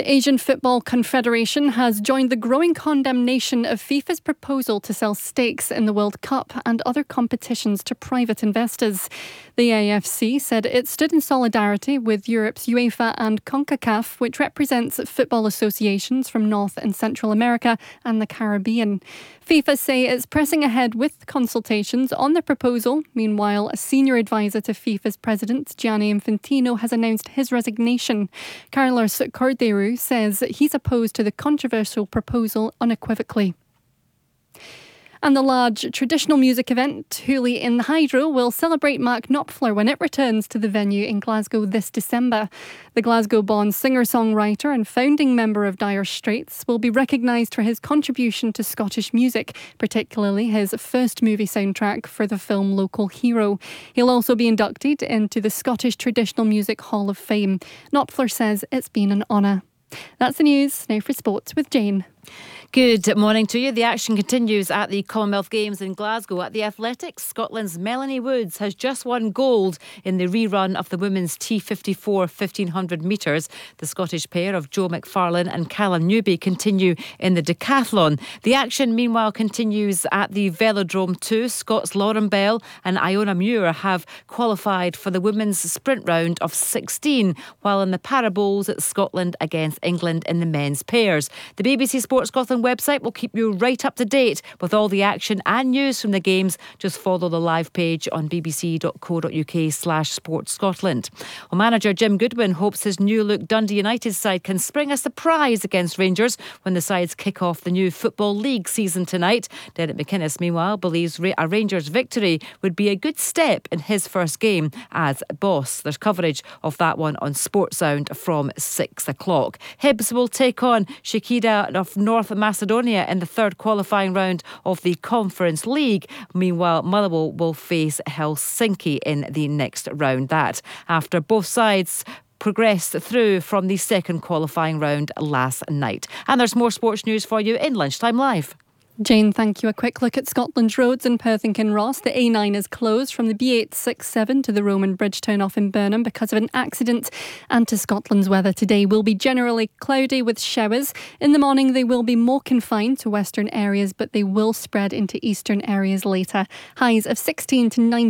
The Asian Football Confederation has joined the growing condemnation of FIFA's proposal to sell stakes in the World Cup and other competitions to private investors. The AFC said it stood in solidarity with Europe's UEFA and CONCACAF, which represents football associations from North and Central America and the Caribbean. FIFA say it's pressing ahead with consultations on the proposal. Meanwhile, a senior advisor to FIFA's president, Gianni Infantino, has announced his resignation. Carlos Cordeiro says he's opposed to the controversial proposal unequivocally. And the large traditional music event, Hoolie in the Hydro, will celebrate Mark Knopfler when it returns to the venue in Glasgow this December. The Glasgow-born singer-songwriter and founding member of Dire Straits will be recognised for his contribution to Scottish music, particularly his first movie soundtrack for the film Local Hero. He'll also be inducted into the Scottish Traditional Music Hall of Fame. Knopfler says it's been an honour. That's the news. Now for sports with Jane. Good morning to you. The action continues at the Commonwealth Games in Glasgow. At the Athletics, Scotland's Melanie Woods has just won gold in the rerun of the women's T54 1500 metres. The Scottish pair of Joe McFarlane and Callum Newby continue in the decathlon. The action, meanwhile, continues at the Velodrome too. Scots Lauren Bell and Iona Muir have qualified for the women's sprint round of 16, while in the Parabowls, it's Scotland against England in the men's pairs. The BBC Sports Scotland website will keep you right up to date with all the action and news from the games. Just follow the live page on bbc.co.uk/sportscotland. Well, manager Jim Goodwin hopes his new look Dundee United side can spring a surprise against Rangers when the sides kick off the new Football League season tonight. Derek McInnes, meanwhile, believes a Rangers victory would be a good step in his first game as boss. There's coverage of that one on Sportsound from 6 o'clock. Hibs will take on Shakira of North Macedonia in the third qualifying round of the Conference League. Meanwhile, Motherwell will face Helsinki in the next round. That after both sides progressed through from the second qualifying round last night. And there's more sports news for you in Lunchtime Live. Jane, thank you. A quick look at Scotland's roads in Perth and Kinross. The A9 is closed from the B867 to the Roman Bridge turn off in Burnham because of an accident. And to Scotland's weather today will be generally cloudy with showers. In the morning they will be more confined to western areas, but they will spread into eastern areas later. Highs of 16 to 19.